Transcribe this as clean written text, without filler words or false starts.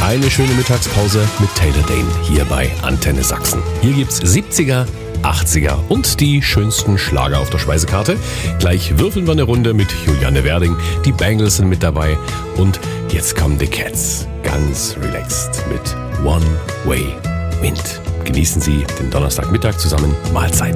eine schöne Mittagspause mit Taylor Dane hier bei Antenne Sachsen. Hier gibt's 70er, 80er und die schönsten Schlager auf der Speisekarte. Gleich würfeln wir eine Runde mit Juliane Werding, die Bangles sind mit dabei und jetzt kommen die Cats ganz relaxed mit One Way Wind. Genießen Sie den Donnerstagmittag zusammen. Mahlzeit.